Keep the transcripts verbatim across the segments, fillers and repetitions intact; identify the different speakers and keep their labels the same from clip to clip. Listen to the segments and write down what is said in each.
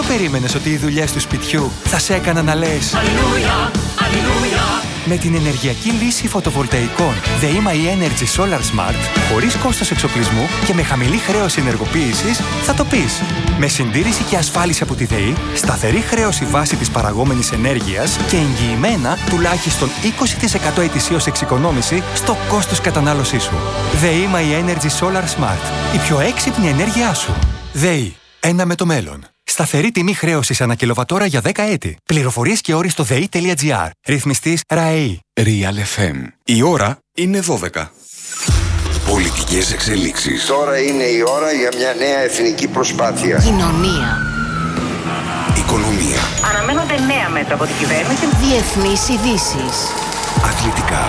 Speaker 1: περίμενες ότι οι δουλειές του σπιτιού θα σε έκαναν να λες Αλληλούια, αλληλούια? Με την ενεργειακή λύση φωτοβολταϊκών ΔΕΗ Energy Solar Smart, χωρίς κόστος εξοπλισμού και με χαμηλή χρέωση ενεργοποίησης, θα το πεις. Με συντήρηση και ασφάλιση από τη ΔΕΗ, σταθερή χρέωση βάση της παραγόμενης ενέργειας και εγγυημένα τουλάχιστον είκοσι τοις εκατό ετησίως εξοικονόμηση στο κόστος κατανάλωσής σου. ΔΕΗ Energy Solar Smart. Η πιο έξυπνη ενέργειά σου. ΔΕΗ. Ένα με το μέλλον. Σταθερή τιμή χρέωσης ανά κιλοβατόρα για δέκα έτη. Πληροφορίες και όροι στο ΔΕΗ.gr. Ρυθμιστής ΡΑΕΗ.
Speaker 2: Real εφ εμ. Η ώρα είναι δώδεκα. Πολιτικές εξελίξεις.
Speaker 3: Τώρα είναι η ώρα για μια νέα εθνική προσπάθεια.
Speaker 4: Κοινωνία.
Speaker 2: Οικονομία.
Speaker 5: Αναμένονται νέα μέτρα από την κυβέρνηση.
Speaker 4: Διεθνείς ειδήσεις.
Speaker 2: Αθλητικά.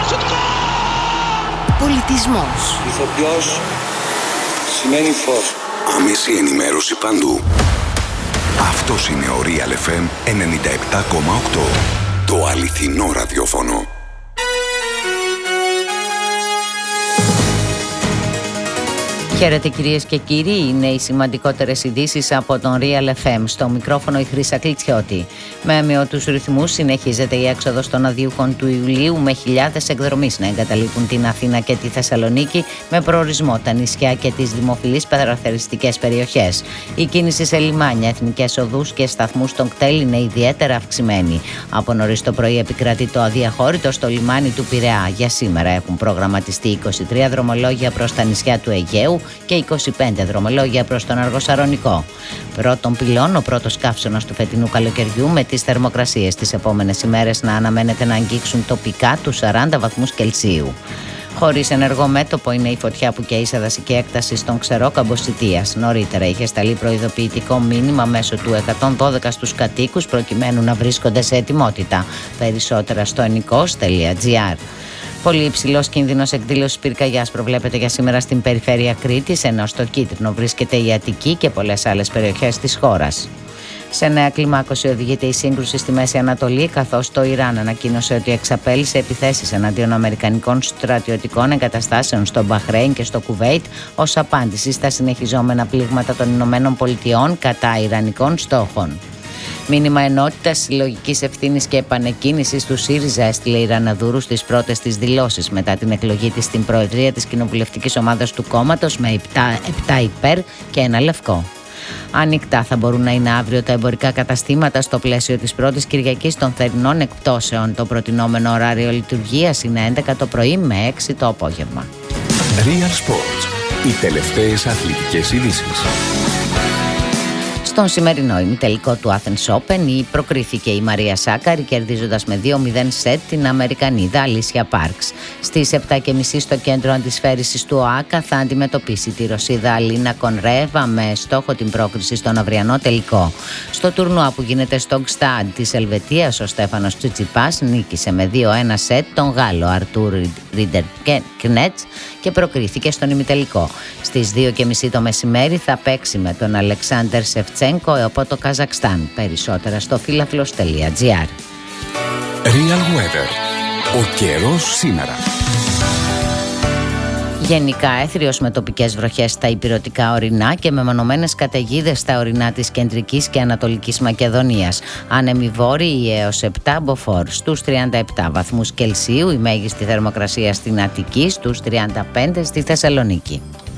Speaker 4: Πολιτισμός.
Speaker 6: Ηθοποιός σημαίνει φως.
Speaker 2: Άμεση ενημέρωση παντού. Αυτός είναι ο Real εφ εμ ενενήντα επτά κόμμα οκτώ. Το αληθινό ραδιόφωνο.
Speaker 7: Χαίρετε κυρίες και κύριοι, είναι οι σημαντικότερες ειδήσεις από τον Real εφ εμ. Στο μικρόφωνο η Χρύσα Κλιτσιώτη. Με αμοιωτούς ρυθμούς συνεχίζεται η έξοδος των αδιούχων του Ιουλίου, με χιλιάδες εκδρομείς να εγκαταλείπουν την Αθήνα και τη Θεσσαλονίκη, με προορισμό τα νησιά και τις δημοφιλείς πεδραθεριστικές περιοχές. Η κίνηση σε λιμάνια, εθνικές οδούς και σταθμούς των κτέλ είναι ιδιαίτερα αυξημένη. Από νωρίς το πρωί επικρατεί το αδιαχώρητο στο λιμάνι του Πειραιά. Για σήμερα έχουν προγραμματιστεί είκοσι τρία δρομολόγια προς τα νησιά του Αιγαίου και είκοσι πέντε δρομολόγια προς τον Αργοσαρονικό. Πρώτον πυλών, ο πρώτος καύσωνας του φετινού καλοκαιριού, με τις θερμοκρασίες τις επόμενες ημέρες να αναμένεται να αγγίξουν τοπικά τους σαράντα βαθμούς Κελσίου. Χωρίς ενεργό μέτωπο είναι η φωτιά που καίει σε δασική έκταση στον Ξερόκαμπο Σιτίας. Νωρίτερα είχε σταλεί προειδοποιητικό μήνυμα μέσω του εκατόν δώδεκα στους κατοίκους προκειμένου να βρίσκονται σε ετοιμότητα. Περισσότερα στο ενικός τελεία τζι άρ. Πολύ υψηλός κίνδυνος εκδήλωσης πυρκαγιάς προβλέπεται για σήμερα στην περιφέρεια Κρήτης, ενώ στο κίτρινο βρίσκεται η Αττική και πολλές άλλες περιοχές της χώρας. Σε νέα κλιμάκωση οδηγείται η σύγκρουση στη Μέση Ανατολή, καθώς το Ιράν ανακοίνωσε ότι εξαπέλυσε επιθέσεις εναντίον αμερικανικών στρατιωτικών εγκαταστάσεων στο Μπαχρέιν και στο Κουβέιτ ως απάντηση στα συνεχιζόμενα πλήγματα των Ηνωμένων Πολιτειών κατά ιρανικών στόχων. Μήνυμα ενότητας, συλλογικής ευθύνης και επανεκκίνησης του ΣΥΡΙΖΑ έστειλε η Ραναδούρου στις πρώτες της δηλώσεις μετά την εκλογή της στην Προεδρία της κοινοβουλευτικής ομάδας του κόμματος, με επτά υπέρ και ένα λευκό. Ανοιχτά θα μπορούν να είναι αύριο τα εμπορικά καταστήματα στο πλαίσιο της πρώτης Κυριακής των θερινών εκπτώσεων. Το προτινόμενο ωράριο λειτουργίας είναι έντεκα το πρωί με έξι το απόγευμα.
Speaker 2: Real Sports. Οι τελευταίες αθλητικές ειδήσεις.
Speaker 7: Στον σημερινό ημιτελικό του Athens Open προκρίθηκε η Μαρία Σάκαρη, κερδίζοντας με δύο μηδέν σετ την Αμερικανίδα Αλίσια Πάρξ. Στις επτά και μισή στο κέντρο αντισφαίρισης του ΟΑΚΑ θα αντιμετωπίσει τη Ρωσίδα Αλίνα Κονρέβα με στόχο την πρόκριση στον αυριανό τελικό. Στο τουρνουά που γίνεται στο Gstad της Ελβετίας, ο Στέφανος Τσιτσιπάς νίκησε με δύο ένα σετ τον Γάλλο Αρτούρ Ριντερκνέτς και προκρίθηκε στον ημιτελικό. Στις δύο και μισή το μεσημέρι θα παίξει με τον Αλεξάνδερ Σεφτσένκο από το Καζακστάν. Περισσότερα στο φύλαφλος τελεία τζι άρ.
Speaker 2: Real Weather. Ο καιρός σήμερα.
Speaker 7: Γενικά έθριος με τοπικές βροχές στα ηπειρωτικά ορεινά και με μεμονωμένες καταιγίδες στα ορεινά της κεντρικής και ανατολικής Μακεδονίας. Άνεμοι βόρειοι έως επτά μποφόρ. Στους τριάντα επτά βαθμούς Κελσίου η μέγιστη θερμοκρασία στην Αττική, στους τριάντα πέντε στη Θεσσαλονίκη.